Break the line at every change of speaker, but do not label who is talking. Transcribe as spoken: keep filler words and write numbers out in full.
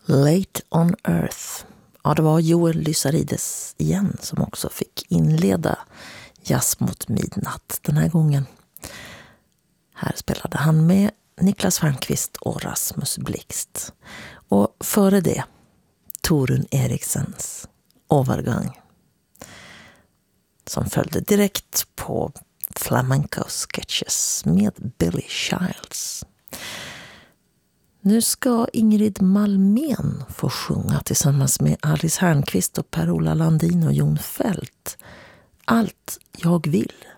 Late on Earth. Ja, det var Joel Lysarides igen som också fick inleda Jazz mot midnatt den här gången. Här spelade han med Niklas Färnqvist och Rasmus Blixt. Och före det Torun Eriksens Overgang, som följde direkt på Flamenco Sketches med Billy Childs. Nu ska Ingrid Malmén få sjunga tillsammans med Alice Härnqvist och Per-Ola Landin och Jon Fält. Allt jag vill.